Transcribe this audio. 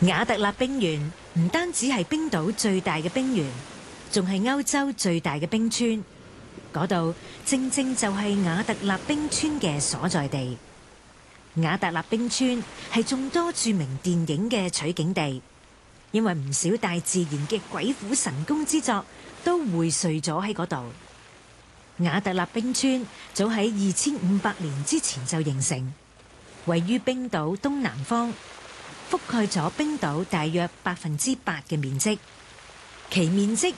瓦特納冰原唔單止係冰島最大嘅冰原，仲係歐洲最大嘅冰川。嗰度正正就係瓦特納冰川嘅所在地。瓦特納冰川係眾多著名電影嘅取景地，因為唔少大自然嘅鬼斧神工之作都匯萃咗喺嗰度。瓦特納冰川早喺2500年之前就形成，位於冰島東南方，覆蓋咗冰島大約8%嘅面積，其面積